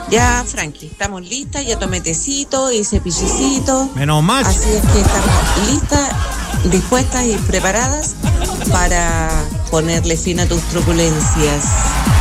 Ya, Frankie, estamos listas, ya tomé tecito, hice pichicito. Menos mal. Así es que estamos listas, dispuestas y preparadas para ponerle fin a tus truculencias.